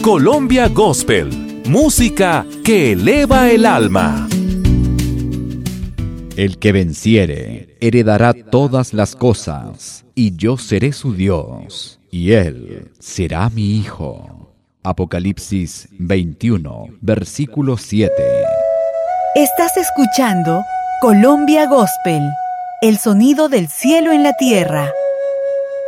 Colombia Gospel, música que eleva el alma. El que venciere heredará todas las cosas, y yo seré su Dios, y él será mi hijo. Apocalipsis 21, versículo 7. Estás escuchando Colombia Gospel, el sonido del cielo en la tierra.